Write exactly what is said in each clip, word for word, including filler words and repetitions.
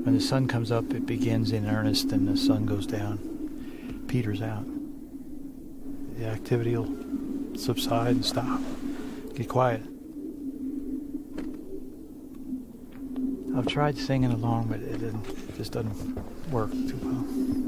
When the sun comes up, it begins in earnest, and the sun goes down. Peters out. The activity will subside and stop. Get quiet. I've tried singing along, but it, didn't, it just doesn't work too well.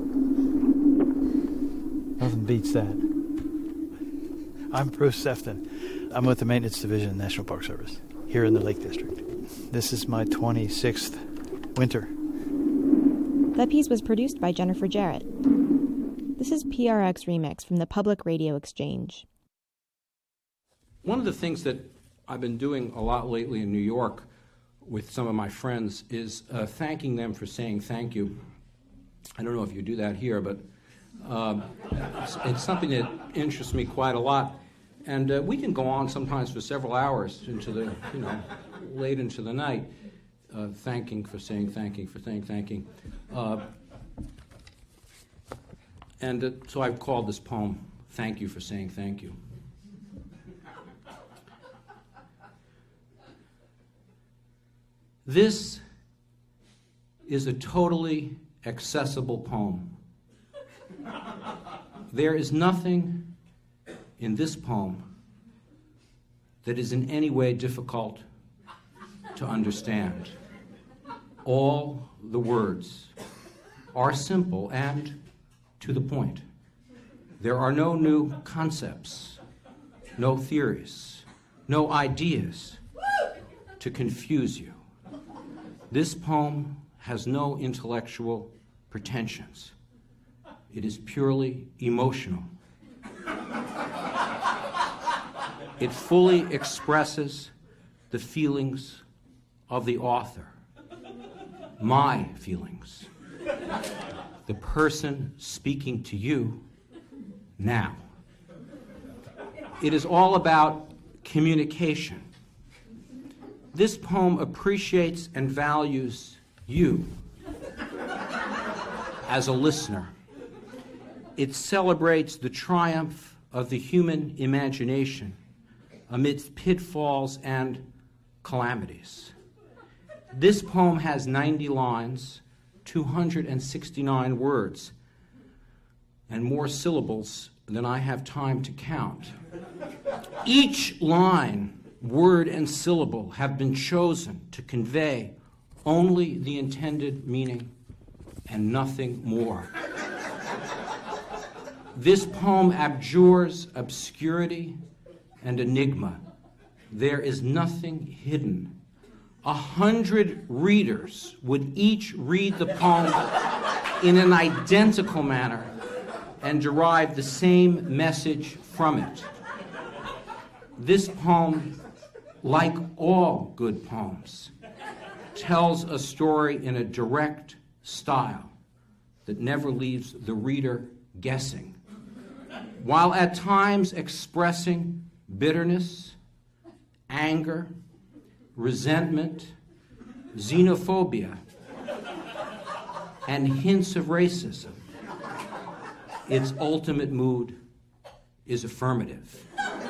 Nothing beats that. I'm Bruce Sefton. I'm with the Maintenance Division of the National Park Service here in the Lake District. This is my twenty-sixth winter. That piece was produced by Jennifer Jarrett. This is P R X Remix from the Public Radio Exchange. One of the things that I've been doing a lot lately in New York with some of my friends is uh, thanking them for saying thank you. I don't know if you do that here, but uh, it's, it's something that interests me quite a lot. And uh, we can go on sometimes for several hours into the, you know, late into the night, uh, thanking for saying thanking for saying thanking. Uh, and uh, so I've called this poem, Thank You for Saying Thank You. This is a totally accessible poem. There is nothing in this poem that is in any way difficult to understand. All the words are simple and to the point. There are no new concepts, no theories, no ideas to confuse you. This poem has no intellectual pretensions. It is purely emotional. It fully expresses the feelings of the author, my feelings, the person speaking to you now. It is all about communication. This poem appreciates and values you as a listener. It celebrates the triumph of the human imagination amidst pitfalls and calamities. This poem has ninety lines, two hundred sixty-nine words, and more syllables than I have time to count. Each line, word, and syllable have been chosen to convey only the intended meaning and nothing more. This poem abjures obscurity and enigma. There is nothing hidden. A hundred readers would each read the poem in an identical manner and derive the same message from it. This poem, like all good poems, tells a story in a direct style that never leaves the reader guessing, while at times expressing bitterness, anger, resentment, xenophobia, and hints of racism. Its ultimate mood is affirmative.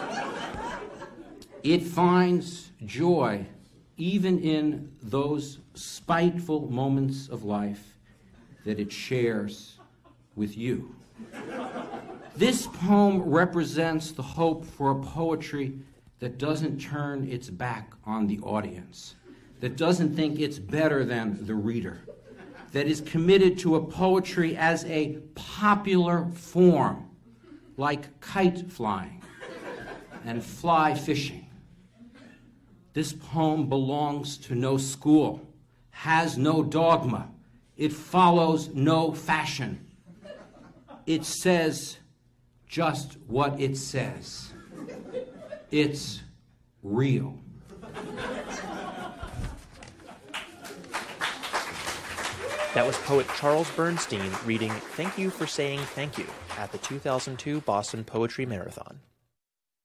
It finds joy even in those spiteful moments of life that it shares with you. This poem represents the hope for a poetry that doesn't turn its back on the audience, that doesn't think it's better than the reader, that is committed to a poetry as a popular form, like kite flying and fly fishing. This poem belongs to no school, has no dogma. It follows no fashion. It says just what it says. It's real. That was poet Charles Bernstein reading Thank You for Saying Thank You at the two thousand two Boston Poetry Marathon.